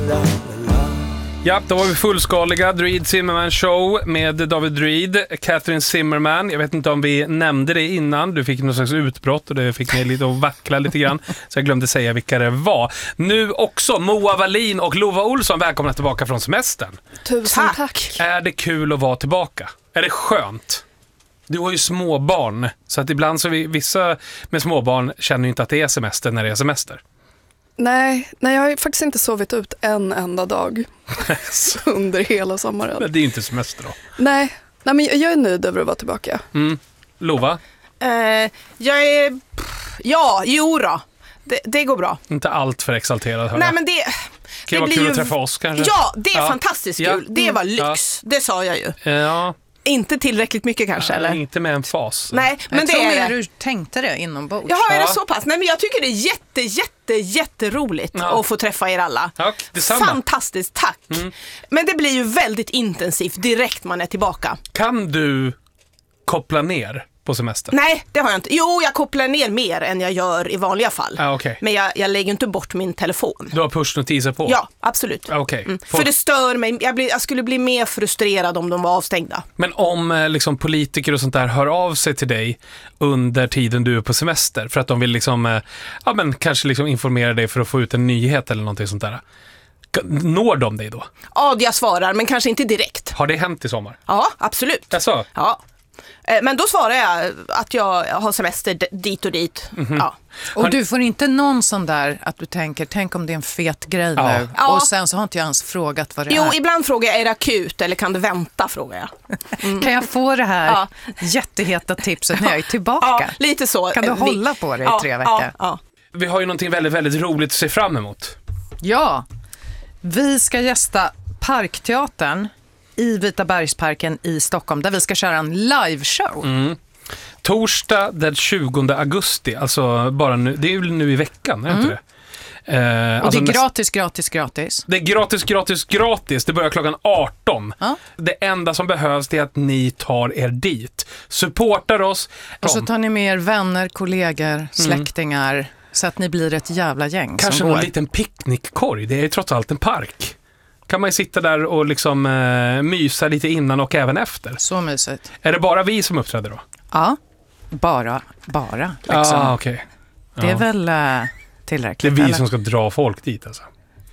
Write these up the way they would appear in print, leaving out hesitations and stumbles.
Ja, då var vi fullskaliga Druid Zimmerman show med David Druid, Catherine Zimmerman. Jag vet inte om vi nämnde det innan. Du fick någon slags utbrott och det fick mig lite att vackla lite grann. Så jag glömde säga vilka det var. Nu också Moa Wallin och Lova Olsson, välkomna tillbaka från semestern. Tusen tack. Är det kul att vara tillbaka? Är det skönt? Du har ju småbarn, så att ibland så vissa med småbarn känner ju inte att det är semester när det är semester. Nej, jag har ju faktiskt inte sovit ut en enda dag under hela sommaren. Men det är ju inte semester då. Nej, men jag är nöjd över att vara tillbaka. Lova? Det går bra. Inte allt för exalterad, hörra. Nej, men det var blir kul ju... att träffa oss kanske. Ja, det är fantastiskt kul. Det var lyx, det sa jag ju. Ja. Inte tillräckligt mycket kanske, eller? Inte med en fas. Nej, men jag det tror är du tänkte det inombords. Jaha, är det så pass? Nej, men jag tycker det är jätteroligt att få träffa er alla. Ja, detsamma. Fantastiskt, tack. Men det blir ju väldigt intensivt direkt man är tillbaka. Kan du koppla ner på semester? Nej, det har jag inte. Jo, jag kopplar ner mer än jag gör i vanliga fall. Okay. Men jag lägger inte bort min telefon. Du har pushnotiser på? Ja, absolut. Okay. För det stör mig. Jag skulle bli mer frustrerad om de var avstängda. Men om liksom, politiker och sånt där hör av sig till dig under tiden du är på semester för att de vill liksom, kanske liksom informera dig för att få ut en nyhet eller någonting sånt där. Når de dig då? Ja, jag svarar, men kanske inte direkt. Har det hänt i sommar? Ja, absolut. Jaså? Ja. Men då svarar jag att jag har semester dit och dit. Mm-hmm. Ja. Och du får inte någon sån där att du tänk om det är en fet grej nu. Ja. Och sen så har inte jag ens frågat vad det är. Jo, ibland frågar jag, är det akut eller kan du vänta, frågar jag. Kan jag få det här jätteheta tipset när jag är tillbaka? Ja, lite så. Kan du hålla på det i 3 veckor? Ja. Vi har ju någonting väldigt, väldigt roligt att se fram emot. Ja, vi ska gästa Parkteatern i Vitabergsparken i Stockholm, där vi ska köra en liveshow. Torsdag den 20 augusti, alltså bara nu, det är ju nu i veckan, är det inte det? Och det är gratis. Det är gratis. Det börjar klockan 18. Det enda som behövs är att ni tar er dit. Supportar oss. Och så tar ni med er vänner, kollegor, släktingar, så att ni blir ett jävla gäng. Kanske som någon går. liten picknickkorg. Det är ju trots allt en park. Kan man ju sitta där och liksom mysa lite innan och även efter. Så mysigt. Är det bara vi som uppträder då? Ja, bara. Liksom. Okay. Det är väl tillräckligt. Det är vi som ska dra folk dit alltså.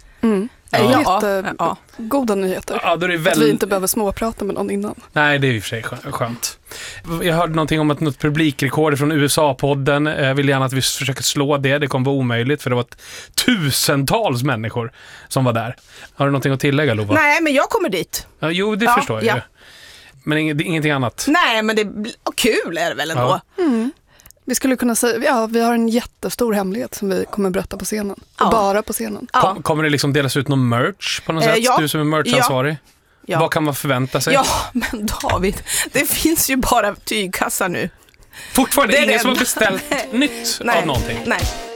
Goda nyheter. Ja, då är det att vi inte behöver småprata med någon innan. Nej, det är i och för sig skönt. Jag hörde någonting om att något publikrekord från USA-podden. Jag vill gärna att vi försöker slå det. Det kommer vara omöjligt för det var tusentals människor som var där. Har du någonting att tillägga, Lova? Nej, men jag kommer dit. Ja, jo, det förstår jag ju. Men ingenting annat. Nej, men det kul är det väl ändå. Vi skulle kunna säga, vi har en jättestor hemlighet som vi kommer berätta på scenen. Bara på scenen. Kommer det liksom delas ut någon merch på något sätt? Du som är merchansvarig? Ja. Vad kan man förvänta sig? Ja, men David, det finns ju bara tygkassar nu. Fortfarande ingen som har beställt nytt av någonting? Nej.